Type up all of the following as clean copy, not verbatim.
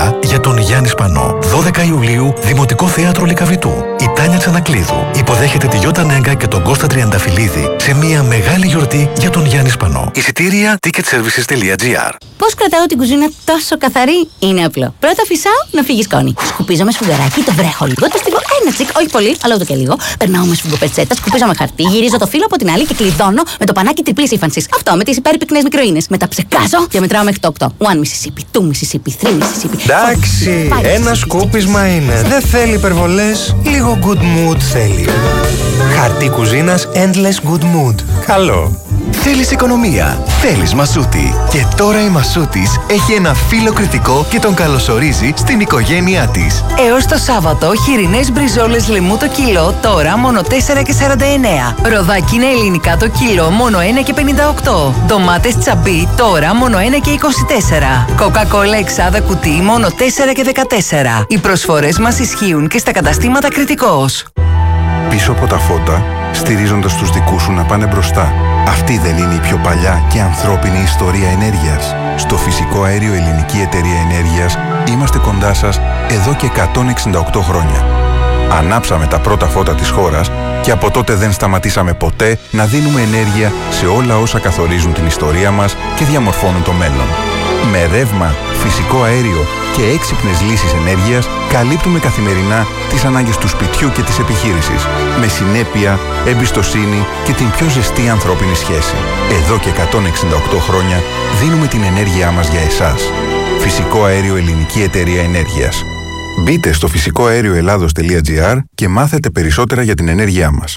εισιτήρια για τον Γιάννη Σπανό. 12 Ιουλίου, Δημοτικό Θέατρο Λυκαβητού. Η Τάνια Τσανακλείδου υποδέχεται τη Γιώτα Νέγκα και τον Κώστα Τριανταφυλλίδη σε μια μεγάλη γιορτή για τον Γιάννη Σπανό. Εισιτήρια ticketservices.gr. Πώς κρατάω την κουζίνα τόσο καθαρή? Είναι απλό. Πρώτα φυσάω να φύγει σκόνη. Σκουπίζω με σφουγγαράκι, το βρέχω λίγο, το στίβω ένα τσικ, όχι πολύ, αλλά ούτε και λίγο. Περνάω με σφουγγοπετσέτα, σκουπίζω με χαρτί, γυρίζω το φύλλο από την άλλη και κλειδώνω με το πανάκι τριπλής ύφανσης. Αυτό με τις υπέρπυκνες μικροίνες. Μετά ψεκάζω και μετράω μέχρι το 8. 1 Mississippi, 2 Mississippi, 3 Mississippi. Εντάξει, ένα σκούπισμα είναι. Δεν θέλει υπερβολές. Λίγο good mood θέλει. Χαρτί κουζίνας Endless Good Mood. Καλό. Θέλεις οικονομία, θέλεις Μασούτη. Και τώρα η Μασούτης έχει ένα φίλο κριτικό και τον καλωσορίζει στην οικογένειά της. Έως το Σάββατο, χοιρινές μπριζόλες λεμού το κιλό, τώρα μόνο 4,49. Ροδάκινα ελληνικά το κιλό, μόνο 1,58. Ντομάτες τσαμπί, τώρα μόνο 1,24. Κοκακόλα εξάδα κουτί, μόνο 4,14. Οι προσφορές μας ισχύουν και στα καταστήματα Κριτικός. Πίσω από τα φώτα, στηρίζοντας τους δικούς σου να πάνε μπροστά. Αυτή δεν είναι η πιο παλιά και ανθρώπινη ιστορία ενέργειας? Στο Φυσικό Αέριο Ελληνική Εταιρεία Ενέργειας είμαστε κοντά σας εδώ και 168 χρόνια. Ανάψαμε τα πρώτα φώτα της χώρας και από τότε δεν σταματήσαμε ποτέ να δίνουμε ενέργεια σε όλα όσα καθορίζουν την ιστορία μας και διαμορφώνουν το μέλλον. Με ρεύμα, φυσικό αέριο και έξυπνες λύσεις ενέργειας καλύπτουμε καθημερινά τις ανάγκες του σπιτιού και της επιχείρησης. Με συνέπεια, εμπιστοσύνη και την πιο ζεστή ανθρώπινη σχέση. Εδώ και 168 χρόνια δίνουμε την ενέργειά μας για εσάς. Φυσικό Αέριο Ελληνική Εταιρεία Ενέργειας. Μπείτε στο φυσικοαέρioελλάδος.gr και μάθετε περισσότερα για την ενέργειά μας.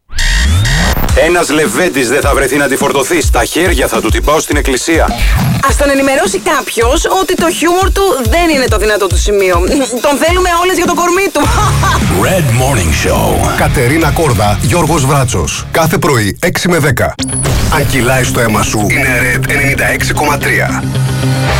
Ένας λεβέντης δεν θα βρεθεί να τη φορτωθεί. Στα χέρια θα του την πάω στην εκκλησία. Ας τον ενημερώσει κάποιος ότι το χιούμορ του δεν είναι το δυνατό του σημείο. Τον θέλουμε όλες για το κορμί του. Red Morning Show. Κατερίνα Κόρδα, Γιώργος Βράτσος. Κάθε πρωί 6 με 10. Αν κυλάει στο αίμα σου, είναι Red 96,3.